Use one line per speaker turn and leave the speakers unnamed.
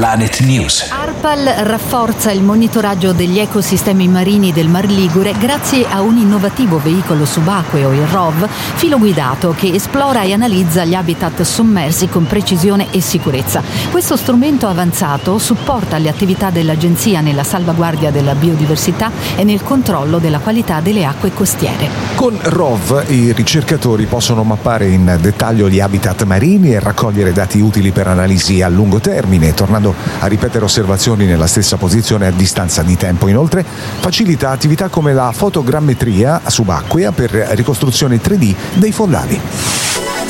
Planet News.
ARPAL rafforza il monitoraggio degli ecosistemi marini del Mar Ligure grazie a un innovativo veicolo subacqueo, il ROV, filo guidato che esplora e analizza gli habitat sommersi con precisione e sicurezza. Questo strumento avanzato supporta le attività dell'Agenzia nella salvaguardia della biodiversità e nel controllo della qualità delle acque costiere.
Con ROV i ricercatori possono mappare in dettaglio gli habitat marini e raccogliere dati utili per analisi a lungo termine, tornando a ripetere osservazioni nella stessa posizione a distanza di tempo. Inoltre facilita attività come la fotogrammetria subacquea per ricostruzioni 3D dei fondali.